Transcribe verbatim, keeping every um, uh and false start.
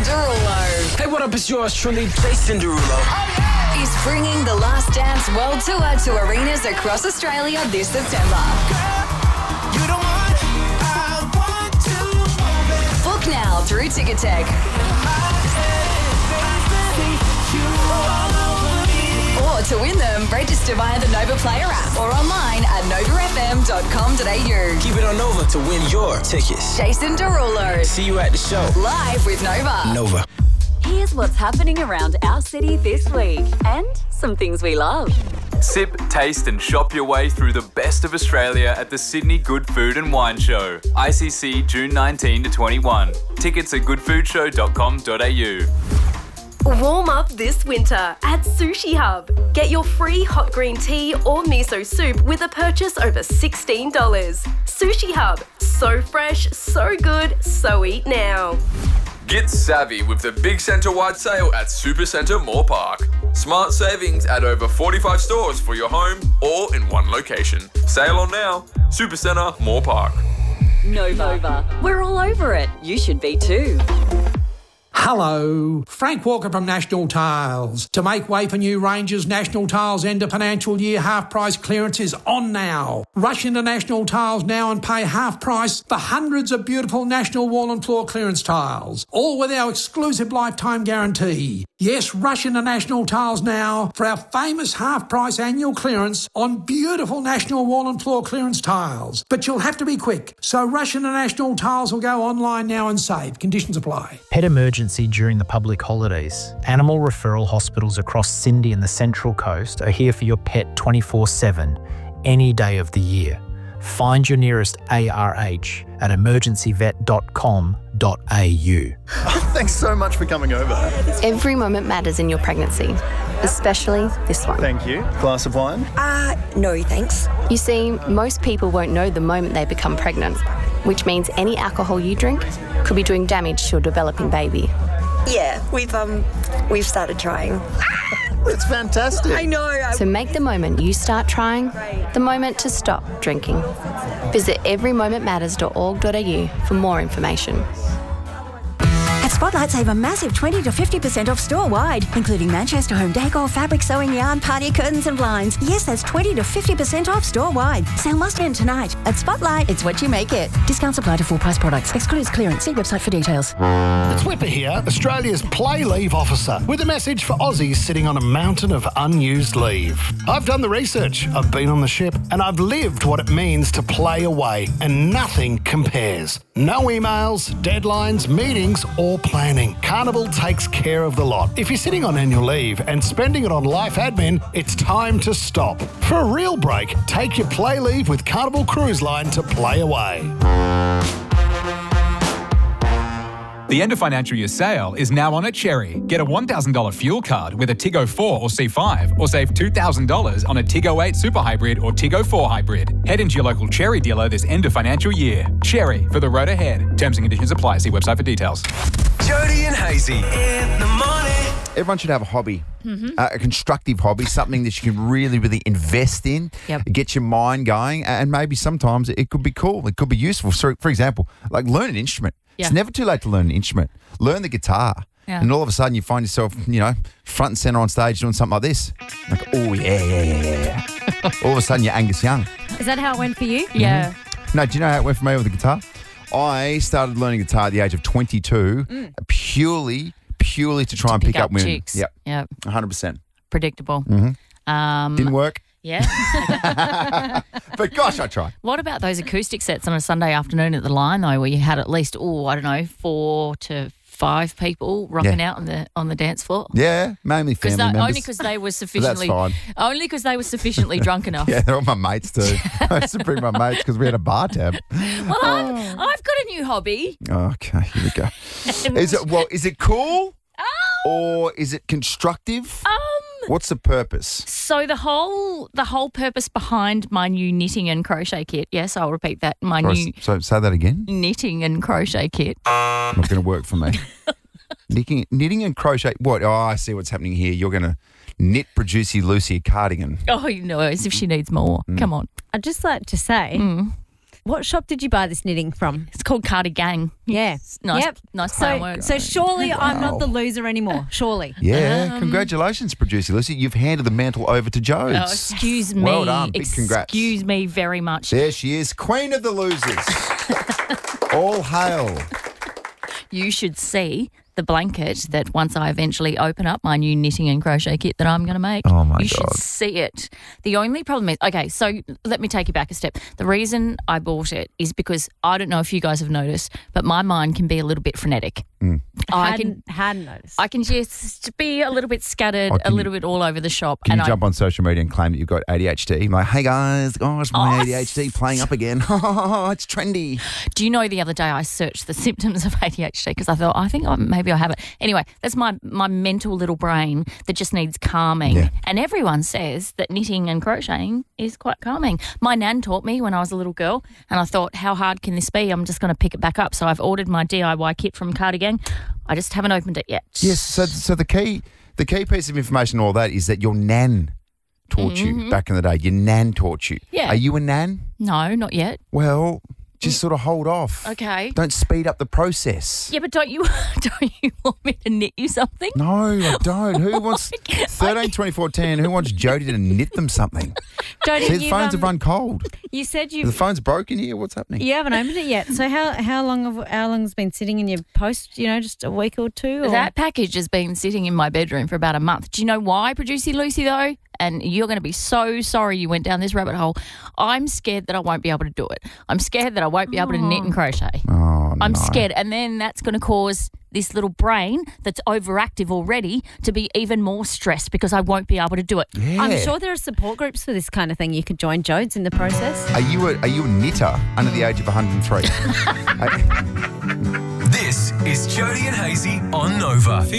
Derulo. Hey, what up? It's yours truly, Jason Derulo. Oh, yeah. Is bringing the Last Dance World Tour to arenas across Australia this September. Girl, you the one I want to. Book now through Ticketek. Or to win them, register via the Nova Player app or online at nova f m dot com dot a u. Keep it on Nova to win your tickets. Jason Derulo. See you at the show. Live with Nova. Nova. Here's what's happening around our city this week and some things we love. Sip, taste and shop your way through the best of Australia at the Sydney Good Food and Wine Show. I C C June nineteenth to twenty-one. Tickets at good food show dot com dot a u. Warm up this winter at Sushi Hub. Get your free hot green tea or miso soup with a purchase over sixteen dollars. Sushi Hub. So fresh, so good, so eat now. Get savvy with the big centre-wide sale at Supercentre Moore Park. Smart savings at over forty-five stores for your home, all in one location. Sale on now. Supercentre Moore Park. Nova. Nova. We're all over it. You should be too. Hello, Frank Walker from National Tiles. To make way for new ranges, National Tiles end of financial year half price clearance is on now. Rush into National Tiles now and pay half price for hundreds of beautiful National wall and floor clearance tiles, all with our exclusive lifetime guarantee. Yes, rush into National Tiles now for our famous half price annual clearance on beautiful National wall and floor clearance tiles. But you'll have to be quick, so rush into National Tiles or go online now and save. Conditions apply. Pet emergency during the public holidays. Animal referral hospitals across Cindy and the Central Coast are here for your pet twenty-four seven, any day of the year. Find your nearest A R H at emergency vet dot com dot a u. Thanks so much for coming over. Every moment matters in your pregnancy, especially this one. Thank you. Glass of wine? Uh, no thanks. You see, most people won't know the moment they become pregnant, which means any alcohol you drink could be doing damage to your developing baby. Yeah, we've um, we've started trying. That's fantastic. I know. I... So make the moment you start trying the moment to stop drinking. Visit every moment matters dot org dot a u for more information. At Spotlight, save a massive twenty to fifty percent off store-wide, including Manchester home decor, fabric, sewing yarn, party curtains and blinds. Yes, that's twenty to fifty percent off store-wide. Sale must end tonight. At Spotlight, it's what you make it. Discounts apply to full-price products. Excludes clearance. See website for details. It's Whipper here, Australia's play leave officer, with a message for Aussies sitting on a mountain of unused leave. I've done the research, I've been on the ship, and I've lived what it means to play away, and nothing compares. No emails, deadlines, meetings, or planning. Carnival takes care of the lot. If you're sitting on annual leave and spending it on life admin, it's time to stop. For a real break, take your play leave with Carnival Cruise Line to play away. The end of financial year sale is now on at Cherry. Get a one thousand dollars fuel card with a Tiggo four or C five, or save two thousand dollars on a Tiggo eight Super Hybrid or Tiggo four Hybrid. Head into your local Cherry dealer this end of financial year. Cherry, for the road ahead. Terms and conditions apply. See website for details. Jody and Hazy in the morning. Everyone should have a hobby, Mhm. uh, a constructive hobby, something that you can really, really invest in, Yep. get your mind going, and maybe sometimes it could be cool, it could be useful. So, for example, like learn an instrument. Yeah. It's never too late to learn an instrument. Learn the guitar. Yeah. And all of a sudden you find yourself, you know, front and centre on stage doing something like this. Like, oh, yeah, yeah, yeah, yeah. All of a sudden you're Angus Young. Is that how it went for you? Mhm. No, do you know how it went for me with the guitar? I started learning guitar at the age of twenty-two, Mm. purely, purely to try and pick pick, up, up women. chicks. Yep. Yep. one hundred percent. Predictable. Mm-hmm. Um, Didn't work. Yeah. But gosh, I tried. What about those acoustic sets on a Sunday afternoon at the Line, though, where you had at least, oh, I don't know, four to five people rocking Yeah. out on the on the dance floor? Yeah, mainly family They, members. only because they were sufficiently fine. only because they were sufficiently drunk enough. Yeah, they're all my mates too. I used to bring my mates because we had a bar tab. Well, I've, I've got a new hobby. Okay, here we go. Is it well? Is it cool or is it constructive? Um, What's the purpose? So the whole the whole purpose behind my new knitting and crochet kit. Yes, I'll repeat that. My Sorry, new so say that again. knitting and crochet kit. Not going to work for me. knitting, knitting and crochet. What? Oh, I see what's happening here. You're going to knit Producy Lucy a cardigan. Oh, no, as if she needs more. Mm. Come on. I'd just like to say, what shop did you buy this knitting from? It's called Cardigang. Yeah. Nice, Yep. nice play on So, words. so surely I'm Wow. not the loser anymore. Surely. Yeah, Um, congratulations, producer Lucy. You've handed the mantle over to Jodes. Oh, excuse me. Well done. Big congrats. Excuse me very much. There she is, queen of the losers. All hail. You should see the blanket that once I eventually open up my new knitting and crochet kit that I'm going to make. Oh, my you God. should see it. The only problem is, okay, so let me take you back a step. The reason I bought it is because I don't know if you guys have noticed, but my mind can be a little bit frenetic. Mm. I hadn't, can hadn't noticed. I can just be a little bit scattered, Oh, a can little bit all over the shop. Can and you I, jump on social media and claim that you've got A D H D? Like, hey guys, gosh, my Oh, A D H D playing up again. It's trendy. Do you know the other day I searched the symptoms of A D H D because I thought, I think I, maybe I have it. Anyway, that's my, my mental little brain that just needs calming. Yeah. And everyone says that knitting and crocheting is quite calming. My nan taught me when I was a little girl and I thought, how hard can this be? I'm just going to pick it back up. So I've ordered my D I Y kit from Cardigang. I just haven't opened it yet. Yes, so so the key the key piece of information in all that is that your nan taught Mhm. you back in the day. Your nan taught you. Yeah. Are you a nan? No, not yet. Well, just sort of hold off. Okay. Don't speed up the process. Yeah, but don't you don't you want me to knit you something? No, I don't. Who wants thirteen twenty-four ten? Who wants Jody to knit them something? Jody, See, the you've, phones um, have run cold. You said The you phone's broken here. What's happening? you haven't opened it yet. So how how long have how long's been sitting in your post? You know, just a week or two. Or? That package has been sitting in my bedroom for about a month. Do you know why, Producer Lucy, though? And you're going to be so sorry you went down this rabbit hole. I'm scared that I won't be able to do it. I'm scared that I won't be able to knit and crochet. Oh, I'm no. scared. And then that's going to cause this little brain that's overactive already to be even more stressed because I won't be able to do it. Yeah. I'm sure there are support groups for this kind of thing. You could join Jodes in the process. Are you a, are you a knitter under the age of one hundred three? This is Jody and Hazy on Nova.